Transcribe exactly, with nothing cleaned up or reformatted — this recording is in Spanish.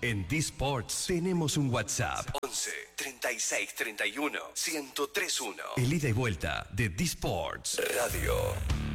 En D-Sports tenemos un WhatsApp once treinta y seis treinta y uno ciento tres uno. El ida y vuelta de D-Sports Radio.